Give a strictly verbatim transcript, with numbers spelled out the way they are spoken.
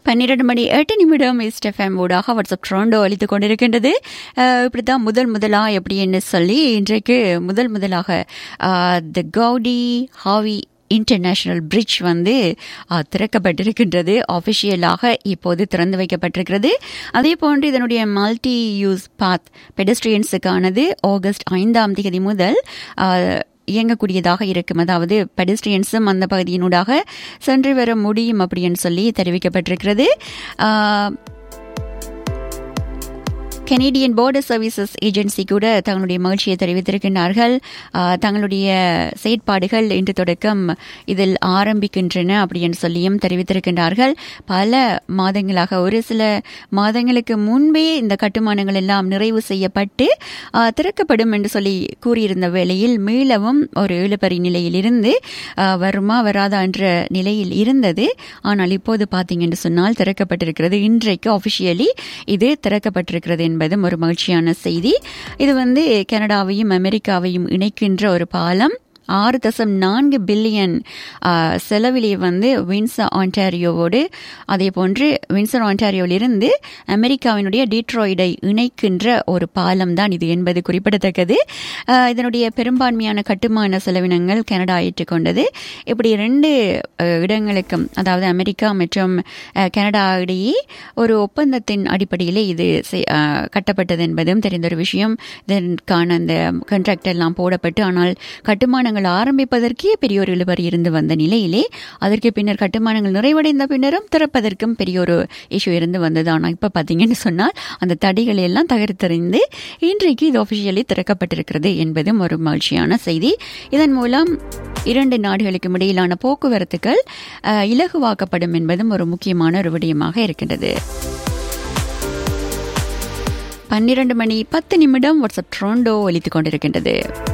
பன்னிரண்டு மணி எட்டு நிமிடம் ஈஸ்ட் எஃப்எம் ஊடாக வாட்ஸ்அப் ட்ரோண்டோ அளித்துக் கொண்டிருக்கின்றது. இப்படித்தான் முதல் முதலா எப்படின்னு சொல்லி இன்றைக்கு முதல் முதலாக த கவுடி ஹாவி இன்டர்நேஷனல் பிரிட்ஜ் வந்து திறக்கப்பட்டிருக்கின்றது. ஆஃபிஷியலாக இப்போது திறந்து வைக்கப்பட்டிருக்கிறது. அதே போன்று இதனுடைய மல்டி யூஸ் பாத் பெடஸ்ட்ரியன்ஸுக்கானது ஆகஸ்ட் ஐந்தாம் தேதி முதல் இயங்கக்கூடியதாக இருக்கும். அதாவது பெடஸ்ட்ரியன்ஸும் அந்த பகுதியினூடாக சென்று வர முடியும் அப்படின்னு சொல்லி தெரிவிக்கப்பட்டிருக்கிறது. கனேடியன் பார்டர் சர்வீசஸ் ஏஜென்சி கூட தங்களுடைய மகிழ்ச்சியை தெரிவித்திருக்கின்றார்கள். தங்களுடைய செயற்பாடுகள் இன்று தொடக்கம் இதில் ஆரம்பிக்கின்றன அப்படின்னு சொல்லியும் தெரிவித்திருக்கின்றார்கள். பல மாதங்களாக ஒரு சில மாதங்களுக்கு முன்பே இந்த கட்டுமானங்கள் எல்லாம் நிறைவு செய்யப்பட்டு திறக்கப்படும் என்று சொல்லி கூறியிருந்த வேளையில் மீளவும் ஒரு இழுபறி நிலையில் இருந்து வருமா வராதா என்ற நிலையில் இருந்தது. ஆனால் இப்போது பார்த்தீங்கன்னு சொன்னால் திறக்கப்பட்டிருக்கிறது. இன்றைக்கு ஆஃபிஷியலி இது திறக்கப்பட்டிருக்கிறது என்பதும் ஒரு மகிழ்ச்சியான செய்தி. இது வந்து கனடாவையும் அமெரிக்காவையும் இணைக்கின்ற ஒரு பாலம். ஆறு தசம் நான்கு பில்லியன் செலவிலே வந்து வின்சர் ஆன்டாரியோவோடு அதே போன்று வின்சர் ஆன்டாரியோவிலிருந்து அமெரிக்காவினுடைய டீட்ராய்டை இணைக்கின்ற ஒரு பாலம் தான் இது என்பது குறிப்பிடத்தக்கது. இதனுடைய பெரும்பான்மையான கட்டுமான செலவினங்கள் கனடா ஏற்றுக்கொண்டது. இப்படி இரண்டு இடங்களுக்கும் அதாவது அமெரிக்கா மற்றும் கனடா இடையே ஒரு ஒப்பந்தத்தின் அடிப்படையிலே இது கட்டப்பட்டது என்பதும் தெரிந்த ஒரு விஷயம். இதற்கான அந்த கான்ட்ராக்ட் எல்லாம் போடப்பட்டு ஆனால் கட்டுமானங்கள் ஆரம்பிப்பதற்கே பெரிய ஒரு இழுபறி இருந்து வந்த நிலையிலே அதற்கு பின்னர் கட்டுமானங்கள் நிறைவடைந்த பின்னரும் திறப்பதற்கும் பெரிய ஒரு இஷ்யூ இருந்து வந்தது. ஆனால் இப்ப பாத்தீங்கன்னு சொன்னால் அந்த தடைகளை எல்லாம் தகர்த்தறிந்து இன்றைக்கு இது ஆஃபிஷியலி திறக்கப்பட்டிருக்கிறது என்பதும் ஒரு மகிழ்ச்சியான செய்தி. இதன் மூலம் இரண்டு நாடுகளுக்கும் இடையிலான போக்குவரத்துகள் இலகுவாக்கப்படும் என்பதும் ஒரு முக்கியமான ஒரு விடயமாக இருக்கின்றது. பன்னிரண்டு மணி பத்து நிமிடம் வாட்ஸ்அப் ட்ரோண்டோ ஒலித்துக் கொண்டிருக்கின்றது.